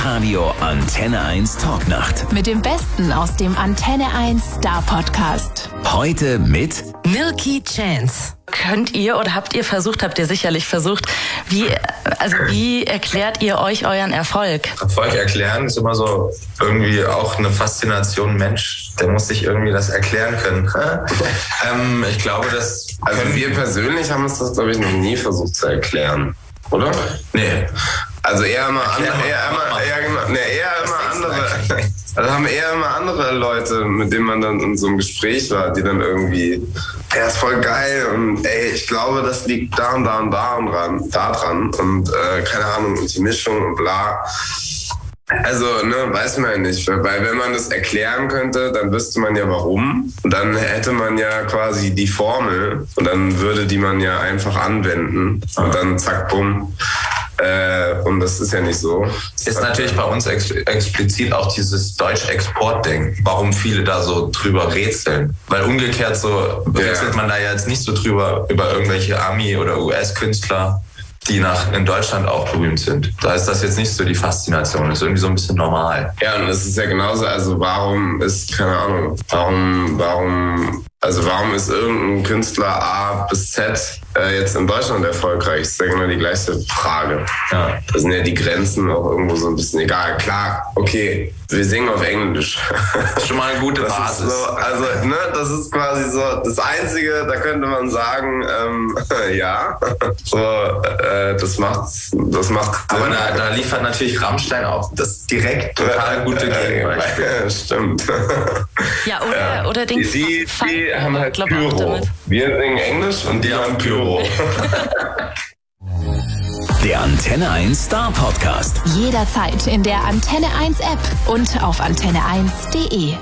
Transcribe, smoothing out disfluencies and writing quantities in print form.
Hitradio Antenne 1 Talknacht. Mit dem Besten aus dem Antenne 1 Star Podcast. Heute mit Milky Chance. Habt ihr sicherlich versucht, wie erklärt ihr euch euren Erfolg? Erfolg erklären ist immer so irgendwie auch eine Faszination. Mensch, der muss sich irgendwie das erklären können. Ich glaube, Also wir persönlich haben uns das, glaube ich, noch nie versucht zu erklären, oder? Nee. Also eher immer andere. Also haben eher immer andere Leute, mit denen man dann in so einem Gespräch war, die dann irgendwie, ist voll geil und ich glaube, das liegt da und da und da dran und keine Ahnung, und die Mischung und bla. Also, weiß man ja nicht, weil wenn man das erklären könnte, dann wüsste man ja warum und dann hätte man ja quasi die Formel und dann würde die man ja einfach anwenden und dann zack, bumm. Und das ist ja nicht so. Ist natürlich bei uns explizit auch dieses Deutsch-Export-Ding, warum viele da so drüber rätseln. Weil umgekehrt so rätselt man da ja jetzt nicht so drüber über irgendwelche Ami- oder US-Künstler, die in Deutschland auch berühmt sind. Da ist das jetzt nicht so die Faszination, das ist irgendwie so ein bisschen normal. Ja, und es ist ja genauso, also warum ist irgendein Künstler A bis Z jetzt in Deutschland erfolgreich? Das ist ja genau die gleiche Frage. Ja. Da sind ja die Grenzen auch irgendwo so ein bisschen egal. Klar, okay, wir singen auf Englisch. Das ist schon mal eine gute Basis. Das ist quasi so das Einzige, da könnte man sagen, ja, das macht aber da liefert natürlich Rammstein auch das direkt total gute Gegenbeispiel. Ja, stimmt. Ja, oder Dings. Die haben halt Pyro. Wir singen Englisch und die haben Pyro. der Antenne 1 Star Podcast. Jederzeit in der Antenne 1 App und auf antenne1.de.